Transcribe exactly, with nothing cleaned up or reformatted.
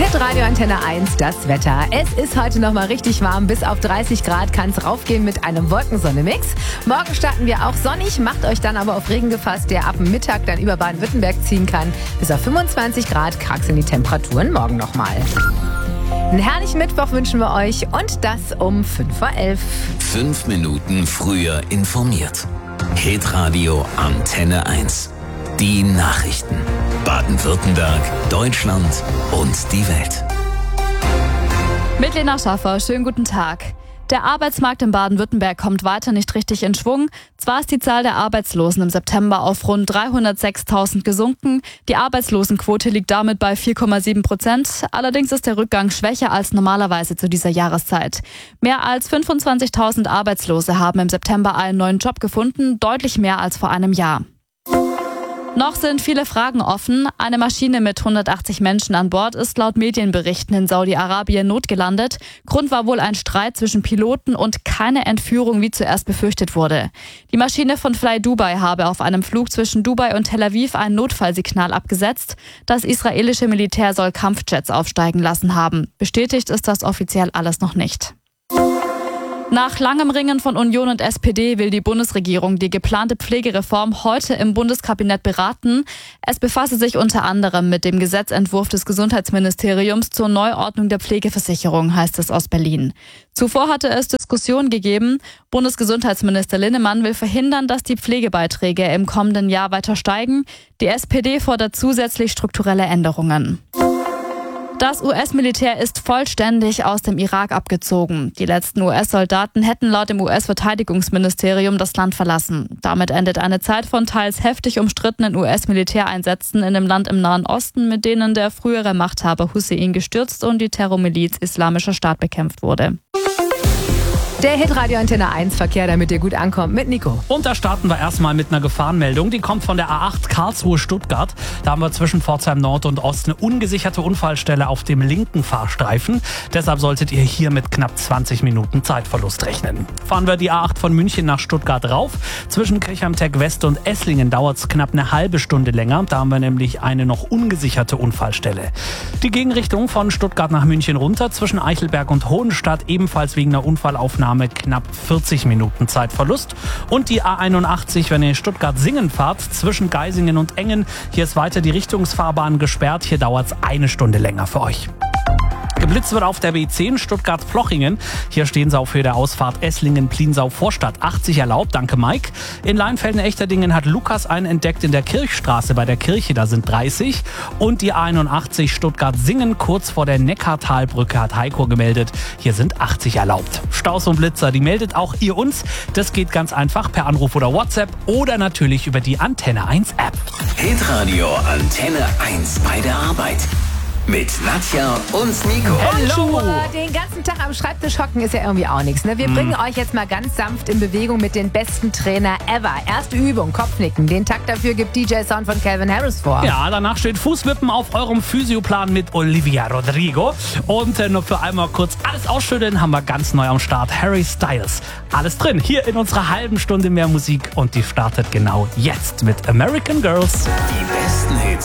Hitradio Antenne eins, das Wetter. Es ist heute noch mal richtig warm. Bis auf dreißig Grad kann es raufgehen mit einem Wolkensonne-Mix. Morgen starten wir auch sonnig, macht euch dann aber auf Regen gefasst, der ab dem Mittag dann über Baden-Württemberg ziehen kann. Bis auf fünfundzwanzig Grad kraxeln die Temperaturen morgen noch mal. Einen herrlichen Mittwoch wünschen wir euch und das um fünf vor elf. Fünf Minuten früher informiert. Hitradio Antenne eins. Die Nachrichten. Baden-Württemberg, Deutschland und die Welt. Mit Lena Schaffer, schönen guten Tag. Der Arbeitsmarkt in Baden-Württemberg kommt weiter nicht richtig in Schwung. Zwar ist die Zahl der Arbeitslosen im September auf rund dreihundertsechstausend gesunken. Die Arbeitslosenquote liegt damit bei vier Komma sieben Prozent. Allerdings ist der Rückgang schwächer als normalerweise zu dieser Jahreszeit. Mehr als fünfundzwanzigtausend Arbeitslose haben im September einen neuen Job gefunden, deutlich mehr als vor einem Jahr. Noch sind viele Fragen offen. Eine Maschine mit hundertachtzig Menschen an Bord ist laut Medienberichten in Saudi-Arabien notgelandet. Grund war wohl ein Streit zwischen Piloten und keine Entführung, wie zuerst befürchtet wurde. Die Maschine von Fly Dubai habe auf einem Flug zwischen Dubai und Tel Aviv ein Notfallsignal abgesetzt. Das israelische Militär soll Kampfjets aufsteigen lassen haben. Bestätigt ist das offiziell alles noch nicht. Nach langem Ringen von Union und S P D will die Bundesregierung die geplante Pflegereform heute im Bundeskabinett beraten. Es befasse sich unter anderem mit dem Gesetzentwurf des Gesundheitsministeriums zur Neuordnung der Pflegeversicherung, heißt es aus Berlin. Zuvor hatte es Diskussionen gegeben. Bundesgesundheitsminister Linnemann will verhindern, dass die Pflegebeiträge im kommenden Jahr weiter steigen. Die S P D fordert zusätzlich strukturelle Änderungen. Das U S-Militär ist vollständig aus dem Irak abgezogen. Die letzten U S-Soldaten hätten laut dem U S-Verteidigungsministerium das Land verlassen. Damit endet eine Zeit von teils heftig umstrittenen U S-Militäreinsätzen in dem Land im Nahen Osten, mit denen der frühere Machthaber Hussein gestürzt und die Terrormiliz Islamischer Staat bekämpft wurde. Der Hitradio Antenne eins Verkehr, damit ihr gut ankommt, mit Nico. Und da starten wir erstmal mit einer Gefahrenmeldung. Die kommt von der A acht Karlsruhe-Stuttgart. Da haben wir zwischen Pforzheim Nord und Ost eine ungesicherte Unfallstelle auf dem linken Fahrstreifen. Deshalb solltet ihr hier mit knapp zwanzig Minuten Zeitverlust rechnen. Fahren wir die A acht von München nach Stuttgart rauf. Zwischen Kirchheim-Tech West und Esslingen dauert es knapp eine halbe Stunde länger. Da haben wir nämlich eine noch ungesicherte Unfallstelle. Die Gegenrichtung von Stuttgart nach München runter zwischen Eichelberg und Hohenstadt ebenfalls wegen einer Unfallaufnahme knapp vierzig Minuten Zeitverlust. Und die A einundachtzig, wenn ihr Stuttgart-Singen fahrt, zwischen Geisingen und Engen. Hier ist weiter die Richtungsfahrbahn gesperrt. Hier dauert es eine Stunde länger für euch. Geblitzt wird auf der B zehn Stuttgart-Plochingen. Hier stehen sie auf Höhe der Ausfahrt Esslingen-Pliensau-Vorstadt. achtzig erlaubt, danke Mike. In Leinfelden-Echterdingen hat Lukas einen entdeckt in der Kirchstraße bei der Kirche, da sind dreißig. Und die A einundachtzig Stuttgart-Singen kurz vor der Neckartalbrücke hat Heiko gemeldet. Hier sind achtzig erlaubt. Staus und Blitzer, die meldet auch ihr uns. Das geht ganz einfach per Anruf oder WhatsApp oder natürlich über die Antenne eins App. Hitradio Antenne eins bei der Arbeit. Mit Nadja und Nico. Hallo! Den ganzen Tag am Schreibtisch hocken ist ja irgendwie auch nichts. Ne? Wir mm. bringen euch jetzt mal ganz sanft in Bewegung mit den besten Trainer ever. Erste Übung, Kopfnicken. Den Takt dafür gibt D J Sound von Calvin Harris vor. Ja, danach steht Fußwippen auf eurem Physioplan mit Olivia Rodrigo. Und äh, nur für einmal kurz alles ausschütteln, haben wir ganz neu am Start Harry Styles. Alles drin, hier in unserer halben Stunde mehr Musik. Und die startet genau jetzt mit American Girls. Die besten Hits